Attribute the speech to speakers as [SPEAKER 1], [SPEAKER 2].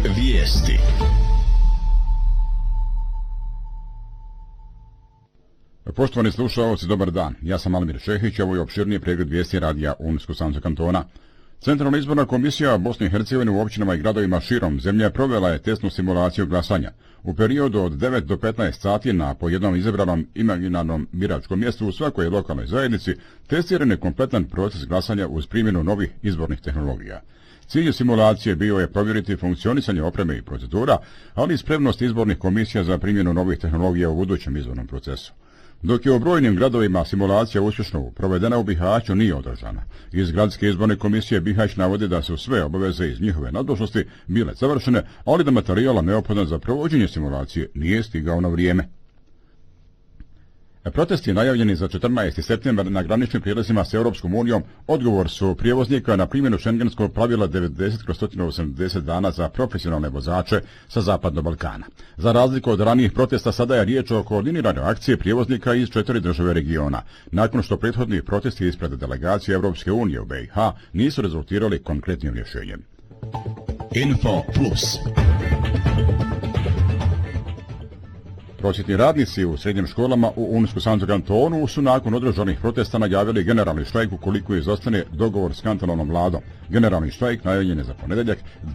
[SPEAKER 1] Vijesti.
[SPEAKER 2] Poštovani slušalci, dobar dan. Ja sam Almir Šehić, ovo je opširniji pregled vijesti radija Unsko-Sanskog kantona. Centralna izborna komisija Bosne i Hercegovine u općinama i gradovima širom zemlje provela je testnu simulaciju glasanja. U periodu od 9 do 15 sati na po jednom izabranom imaginarnom biračkom mjestu u svakoj lokalnoj zajednici testiran je kompletan proces glasanja uz primjenu novih izbornih tehnologija. Cilj simulacije bio je provjeriti funkcionisanje opreme i procedura, ali i spremnost izbornih komisija za primjenu novih tehnologija u budućem izbornom procesu. Dok je u brojnim gradovima simulacija uspješno provedena, u Bihaću nije održana. Iz Gradske izborne komisije Bihać navodi da su sve obaveze iz njihove nadležnosti bile završene, ali da materijala neophodan za provođenje simulacije nije stigao na vrijeme. Protesti najavljeni za 14. septembar na graničnim prijelazima s Europskom unijom odgovor su prijevoznika na primjenu šengenskog pravila 90/180 dana za profesionalne vozače sa Zapadnog Balkana. Za razliku od ranijih protesta, sada je riječ o koordiniranoj akciji prijevoznika iz 4 države regiona, nakon što prethodni protesti ispred delegacije Europske unije u BiH nisu rezultirali konkretnim rješenjem.
[SPEAKER 1] Info Plus.
[SPEAKER 2] Prosvjetni radnici u srednjim školama u Unsko-Sanskom kantonu su nakon održanih protesta najavili generalni štrajk ukoliko izostane dogovor s kantonalnom vladom. Generalni štrajk najavljen je za ponedjeljak